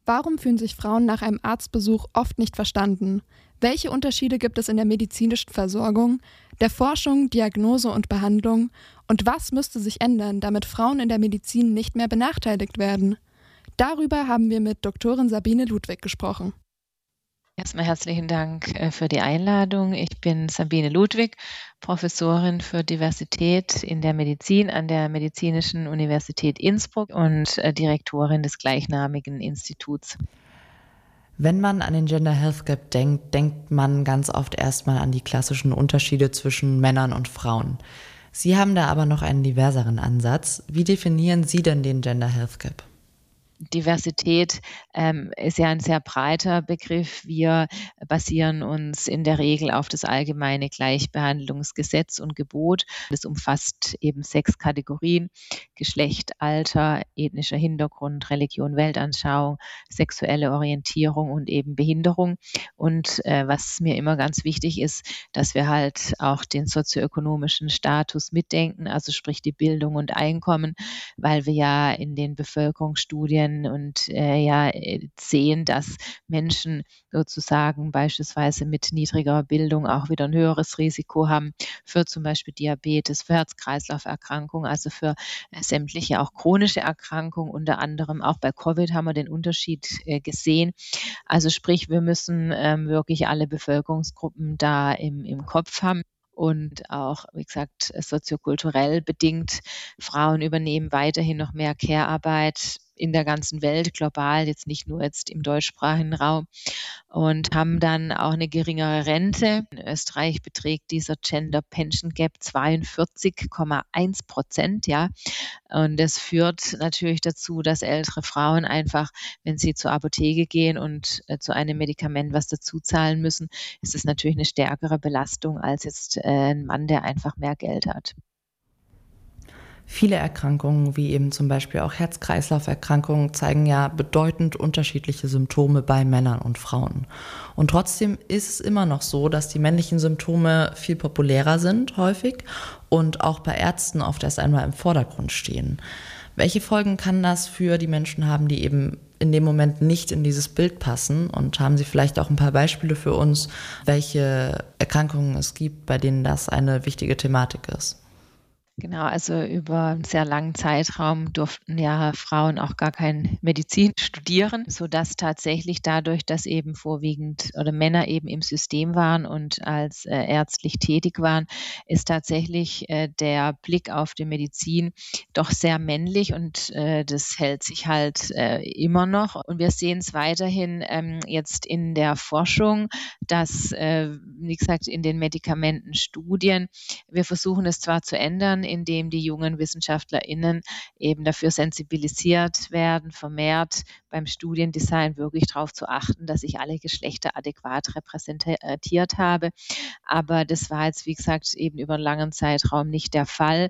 Warum fühlen sich Frauen nach einem Arztbesuch oft nicht verstanden? Welche Unterschiede gibt es in der medizinischen Versorgung, der Forschung, Diagnose und Behandlung? Und was müsste sich ändern, damit Frauen in der Medizin nicht mehr benachteiligt werden? Darüber haben wir mit Doktorin Sabine Ludwig gesprochen. Erstmal herzlichen Dank für die Einladung. Ich bin Sabine Ludwig, Professorin für Diversität in der Medizin an der Medizinischen Universität Innsbruck und Direktorin des gleichnamigen Instituts. Wenn man an den Gender Health Gap denkt, denkt man ganz oft erstmal an die klassischen Unterschiede zwischen Männern und Frauen. Sie haben da aber noch einen diverseren Ansatz. Wie definieren Sie denn den Gender Health Gap? Diversität ist ja ein sehr breiter Begriff. Wir basieren uns in der Regel auf das allgemeine Gleichbehandlungsgesetz und Gebot. Das umfasst eben 6 Kategorien: Geschlecht, Alter, ethnischer Hintergrund, Religion, Weltanschauung, sexuelle Orientierung und eben Behinderung. Und was mir immer ganz wichtig ist, dass wir halt auch den sozioökonomischen Status mitdenken, also sprich die Bildung und Einkommen, weil wir ja in den Bevölkerungsstudien und sehen, dass Menschen sozusagen beispielsweise mit niedriger Bildung auch wieder ein höheres Risiko haben für zum Beispiel Diabetes, für Herz-Kreislauf-Erkrankungen, also für sämtliche auch chronische Erkrankungen. Unter anderem auch bei Covid haben wir den Unterschied gesehen. Also sprich, wir müssen wirklich alle Bevölkerungsgruppen da im Kopf haben. Und auch, wie gesagt, soziokulturell bedingt. Frauen übernehmen weiterhin noch mehr Care-Arbeit in der ganzen Welt, global, jetzt nicht nur jetzt im deutschsprachigen Raum, und haben dann auch eine geringere Rente. In Österreich beträgt dieser Gender Pension Gap 42,1%, ja. Und das führt natürlich dazu, dass ältere Frauen einfach, wenn sie zur Apotheke gehen und zu einem Medikament was dazu zahlen müssen, ist es natürlich eine stärkere Belastung als jetzt ein Mann, der einfach mehr Geld hat. Viele Erkrankungen, wie eben zum Beispiel auch Herz-Kreislauf-Erkrankungen, zeigen ja bedeutend unterschiedliche Symptome bei Männern und Frauen. Und trotzdem ist es immer noch so, dass die männlichen Symptome viel populärer sind, häufig, und auch bei Ärzten oft erst einmal im Vordergrund stehen. Welche Folgen kann das für die Menschen haben, die eben in dem Moment nicht in dieses Bild passen? Und haben Sie vielleicht auch ein paar Beispiele für uns, welche Erkrankungen es gibt, bei denen das eine wichtige Thematik ist? Genau, also über einen sehr langen Zeitraum durften ja Frauen auch gar kein Medizin studieren, sodass tatsächlich dadurch, dass eben vorwiegend oder Männer eben im System waren und als ärztlich tätig waren, ist tatsächlich der Blick auf die Medizin doch sehr männlich, und das hält sich halt immer noch. Und wir sehen es weiterhin jetzt in der Forschung, dass, wie gesagt, in den Medikamentenstudien, wir versuchen es zwar zu ändern, indem die jungen WissenschaftlerInnen eben dafür sensibilisiert werden, vermehrt beim Studiendesign wirklich darauf zu achten, dass ich alle Geschlechter adäquat repräsentiert habe. Aber das war jetzt, wie gesagt, eben über einen langen Zeitraum nicht der Fall,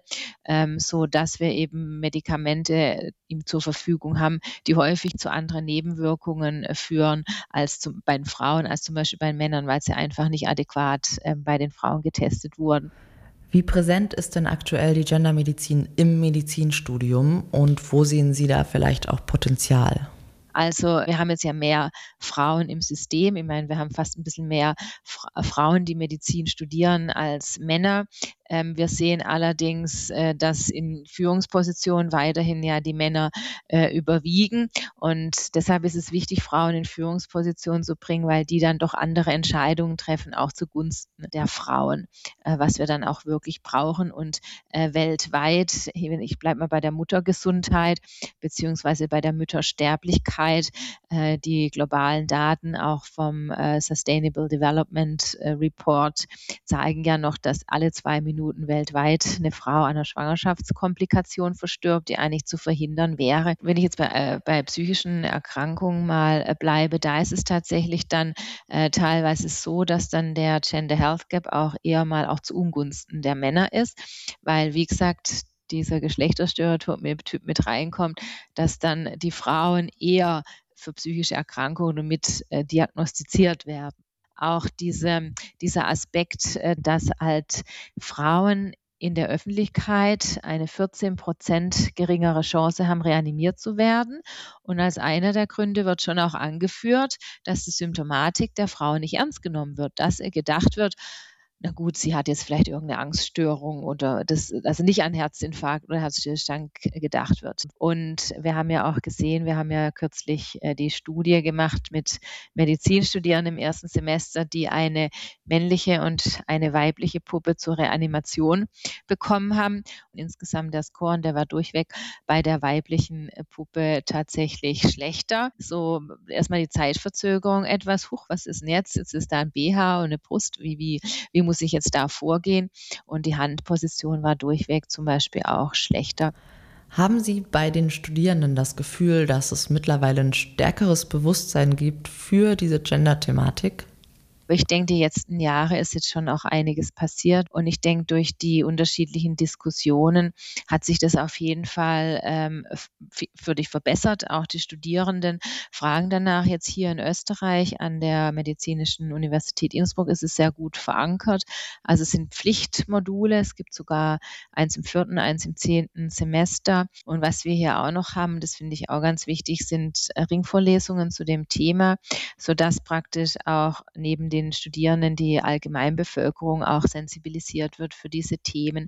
so dass wir eben Medikamente ihm zur Verfügung haben, die häufig zu anderen Nebenwirkungen führen als bei den Frauen, als zum Beispiel bei den Männern, weil sie einfach nicht adäquat bei den Frauen getestet wurden. Wie präsent ist denn aktuell die Gendermedizin im Medizinstudium und wo sehen Sie da vielleicht auch Potenzial? Also wir haben jetzt ja mehr Frauen im System. Ich meine, wir haben fast ein bisschen mehr Frauen, die Medizin studieren, als Männer. Wir sehen allerdings, dass in Führungspositionen weiterhin ja die Männer überwiegen. Und deshalb ist es wichtig, Frauen in Führungspositionen zu bringen, weil die dann doch andere Entscheidungen treffen, auch zugunsten der Frauen, was wir dann auch wirklich brauchen. Und weltweit, ich bleibe mal bei der Muttergesundheit beziehungsweise bei der Müttersterblichkeit, die globalen Daten auch vom Sustainable Development Report zeigen ja noch, dass alle 2 Minuten weltweit eine Frau an einer Schwangerschaftskomplikation verstirbt, die eigentlich zu verhindern wäre. Wenn ich jetzt bei psychischen Erkrankungen mal bleibe, da ist es tatsächlich dann teilweise so, dass dann der Gender Health Gap auch eher mal auch zu Ungunsten der Männer ist, weil, wie gesagt, dieser Geschlechterstereotyp mit reinkommt, dass dann die Frauen eher für psychische Erkrankungen mit diagnostiziert werden. Auch dieser Aspekt, dass halt Frauen in der Öffentlichkeit eine 14% geringere Chance haben, reanimiert zu werden. Und als einer der Gründe wird schon auch angeführt, dass die Symptomatik der Frau nicht ernst genommen wird, dass gedacht wird, na gut, sie hat jetzt vielleicht irgendeine Angststörung oder also nicht an Herzinfarkt oder Herzstillstand gedacht wird. Und wir haben ja auch gesehen, wir haben ja kürzlich die Studie gemacht mit Medizinstudierenden im ersten Semester, die eine männliche und eine weibliche Puppe zur Reanimation bekommen haben. Und insgesamt der Score, und der war durchweg bei der weiblichen Puppe tatsächlich schlechter. So erstmal die Zeitverzögerung etwas, was ist denn jetzt? Jetzt ist da ein BH und eine Brust, wie muss ich jetzt da vorgehen? Und die Handposition war durchweg zum Beispiel auch schlechter. Haben Sie bei den Studierenden das Gefühl, dass es mittlerweile ein stärkeres Bewusstsein gibt für diese Gender-Thematik? Ich denke, die letzten Jahre ist jetzt schon auch einiges passiert und ich denke, durch die unterschiedlichen Diskussionen hat sich das auf jeden Fall für dich verbessert. Auch die Studierenden fragen danach. Jetzt hier in Österreich an der Medizinischen Universität Innsbruck ist es sehr gut verankert. Also es sind Pflichtmodule. Es gibt sogar eins im 4., eins im 10. Semester. Und was wir hier auch noch haben, das finde ich auch ganz wichtig, sind Ringvorlesungen zu dem Thema, sodass praktisch auch neben den Studierenden die Allgemeinbevölkerung auch sensibilisiert wird für diese Themen.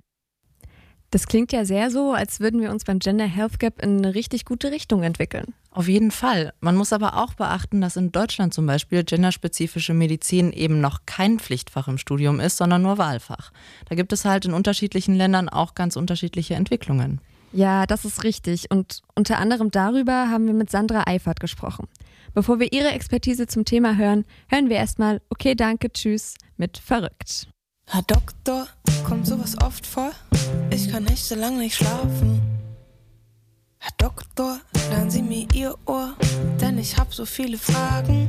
Das klingt ja sehr so, als würden wir uns beim Gender Health Gap in eine richtig gute Richtung entwickeln. Auf jeden Fall. Man muss aber auch beachten, dass in Deutschland zum Beispiel genderspezifische Medizin eben noch kein Pflichtfach im Studium ist, sondern nur Wahlfach. Da gibt es halt in unterschiedlichen Ländern auch ganz unterschiedliche Entwicklungen. Ja, das ist richtig. Und unter anderem darüber haben wir mit Sandra Eifert gesprochen. Bevor wir ihre Expertise zum Thema hören wir erstmal Okay, danke, tschüss mit Verrückt. Herr Doktor, kommt sowas oft vor? Ich kann nächtelang nicht schlafen. Herr Doktor, leihen Sie mir Ihr Ohr, denn ich hab so viele Fragen.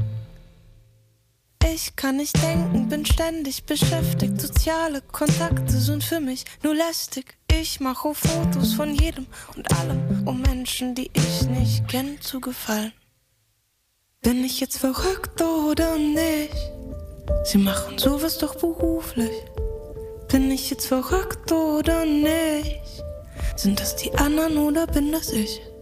Ich kann nicht denken, bin ständig beschäftigt. Soziale Kontakte sind für mich nur lästig. Ich mache Fotos von jedem und allem, um Menschen, die ich nicht kenne, zu gefallen. Bin ich jetzt verrückt oder nicht? Sie machen sowas doch beruflich. Bin ich jetzt verrückt oder nicht? Sind das die anderen oder bin das ich?